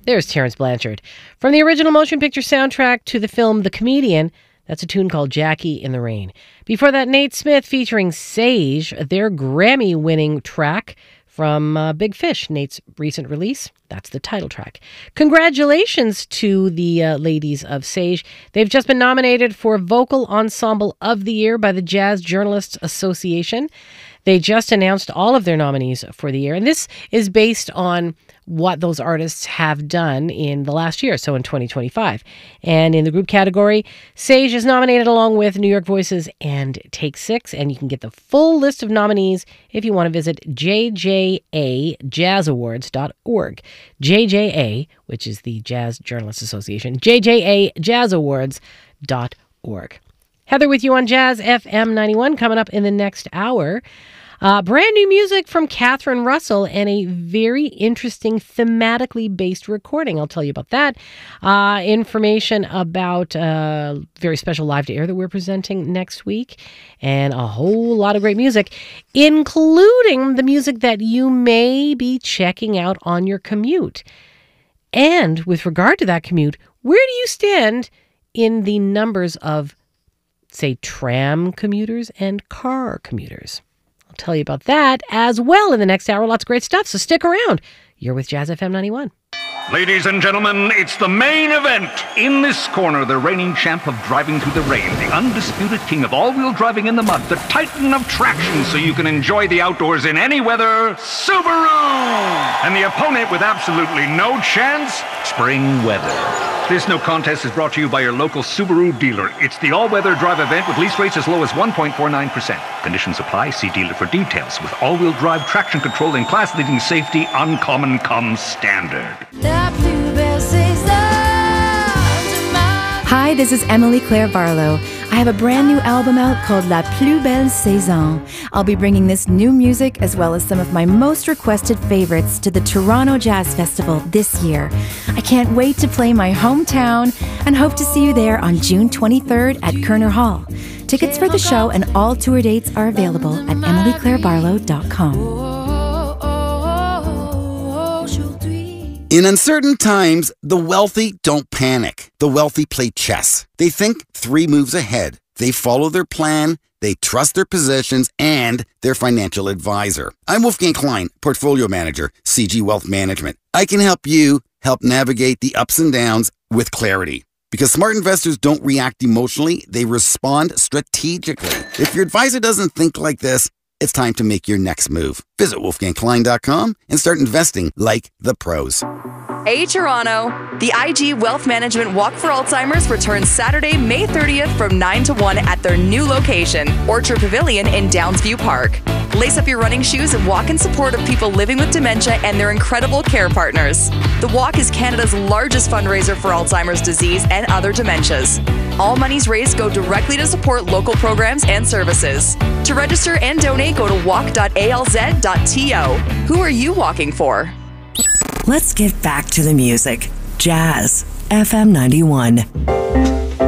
There's Terrence Blanchard. From the original motion picture soundtrack to the film The Comedian, that's a tune called Jackie in the Rain. Before that, Nate Smith featuring Sage, their Grammy-winning track from Big Fish, Nate's recent release. That's the title track. Congratulations to the ladies of Sage. They've just been nominated for Vocal Ensemble of the Year by the Jazz Journalists Association. They just announced all of their nominees for the year, and this is based on what those artists have done in the last year, so in 2025. And in the group category, Sage is nominated along with New York Voices and Take Six, and you can get the full list of nominees if you want to visit jjajazzawards.org. JJA, which is the Jazz Journalists Association, jjajazzawards.org. Heather with you on Jazz FM 91 coming up in the next hour. Brand new music from Catherine Russell and a very interesting thematically based recording. I'll tell you about that. Information about a very special live to air that we're presenting next week, and a whole lot of great music, including the music that you may be checking out on your commute. And with regard to that commute, where do you stand in the numbers of, say, tram commuters and car commuters? I'll tell you about that as well in the next hour. Lots of great stuff, so stick around. You're with Jazz FM 91. Ladies and gentlemen, it's the main event. In this corner, the reigning champ of driving through the rain, the undisputed king of all-wheel driving in the mud, the titan of traction so you can enjoy the outdoors in any weather, Subaru! And the opponent with absolutely no chance, spring weather. This no contest is brought to you by your local Subaru dealer. It's the all-weather drive event with lease rates as low as 1.49%. Conditions apply. See dealer for details. With all-wheel drive traction control and class-leading safety, Uncommon comes standard. Hi, this is Emily Claire Barlow. I have a brand new album out called La Plus Belle Saison. I'll be bringing this new music as well as some of my most requested favorites to the Toronto Jazz Festival this year. I can't wait to play my hometown and hope to see you there on June 23rd at Kerner Hall. Tickets for the show and all tour dates are available at emilyclairebarlow.com. In uncertain times, the wealthy don't panic. The wealthy play chess. They think 3 moves ahead. They follow their plan, they trust their positions, and their financial advisor. I'm Wolfgang Klein, Portfolio Manager, CG Wealth Management. I can help you help navigate the ups and downs with clarity. Because smart investors don't react emotionally, they respond strategically. If your advisor doesn't think like this, it's time to make your next move. Visit wolfgangklein.com and start investing like the pros. Hey Toronto! The IG Wealth Management Walk for Alzheimer's returns Saturday, May 30th from 9 to 1 at their new location, Orchard Pavilion in Downsview Park. Lace up your running shoes and walk in support of people living with dementia and their incredible care partners. The walk is Canada's largest fundraiser for Alzheimer's disease and other dementias. All monies raised go directly to support local programs and services. To register and donate, go to walk.alz.to. Who are you walking for? Let's get back to the music. Jazz FM 91.